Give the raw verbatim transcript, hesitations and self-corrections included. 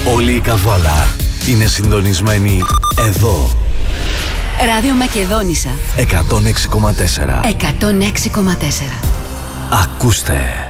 Όλη η Καβάλα είναι συντονισμένη εδώ. Ράδιο Μακεδόνισσα εκατόν έξι κόμμα τέσσερα. εκατόν έξι κόμμα τέσσερα. Ακούστε.